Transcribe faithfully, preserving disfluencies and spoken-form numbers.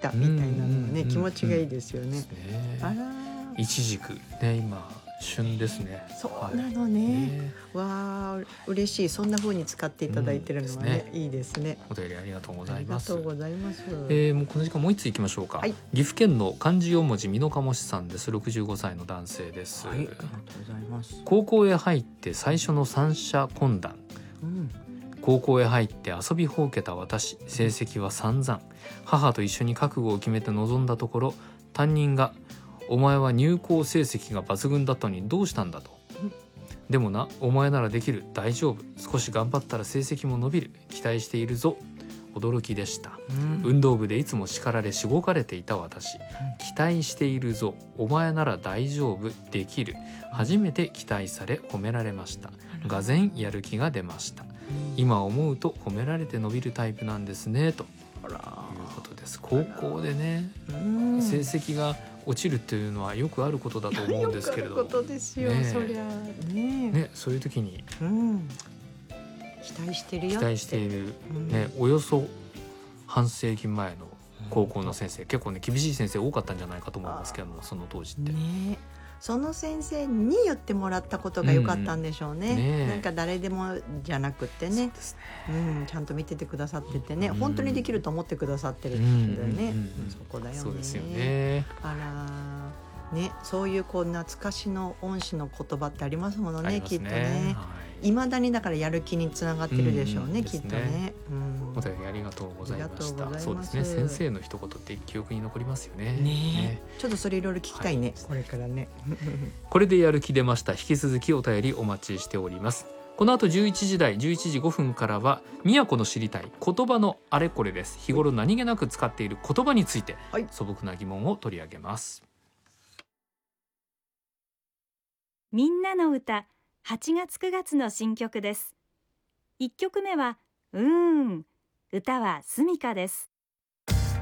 たみたいなのがね、 うん気持ちがいいですよね。 ですね。 あらいちじくね、今旬ですね。 そうなのね、 ねわあ嬉しい。そんな風に使っていただいてるのはね、 うんいいですね。 お便りありがとうごあざいます。 りがとうございます。 えー、もうこの時間もう一ついきましょうか、 はい岐阜県の漢字よん文字美濃加茂市さんです。ろくじゅうごさいの男性です、 はい、ありがとうございます。 高校へ入って最初の三者懇談。 うん高校へ入って遊びほうけた私、成績は散々。母と一緒に覚悟を決めて臨んだところ、担任がお前は入校成績が抜群だったのにどうしたんだと、 うん、 でもな、お前ならできる、大丈夫、少し頑張ったら成績も伸びる、期待しているぞ。驚きでした、 うん、 運動部でいつも叱られしごかれていた私、期待しているぞ、お前なら大丈夫、できる、初めて期待され褒められました。がぜんやる気が出ました。今思うと褒められて伸びるタイプなんですね、ということです。高校でね、 うん、 成績が落ちるというのはよくあることだと思うんですけれど、 よくあることですよ、 ねえそりゃねね、そういう時にうん、期待してるよって期待している、 うんね、およそ半世紀前の高校の先生、結構ね厳しい先生多かったんじゃないかと思いますけども、その当時って、 ね、その先生に言ってもらったことが良かったんでしょうね、 うんね、 なんか誰でもじゃなくってね、 そうですね、 うん、ちゃんと見ててくださっててね、 うん、 本当にできると思ってくださってるんだよね、 うんうんうん、 そこだよね。 そうですよね。 あらね、そういうこう懐かしの恩師の言葉ってありますものね、きっとね、いまだにだからやる気につながってるでしょうね、 うん、 きっとね、うん、 お便りありがとうございました。 ありがとうございます。 そうですね、先生の一言って記憶に残りますよね。 ねね、 ちょっとそれいろいろ聞きたいね、 はい、 これからねこれでやる気出ました。引き続きお便りお待ちしております。この後じゅういちじ台じゅういちじごふんからは宮古の知りたい言葉のあれこれです。日頃何気なく使っている言葉について、はい、素朴な疑問を取り上げます。 みんなの歌はちがつくがつの新曲です。いっきょくめはうーん、歌はスミカです。